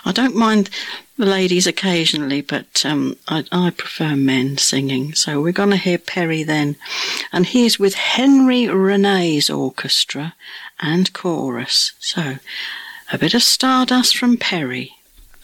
I don't mind the ladies occasionally, but I prefer men singing. So we're going to hear Perry then. And he's with Henry Renee's orchestra and chorus. So a bit of Stardust from Perry.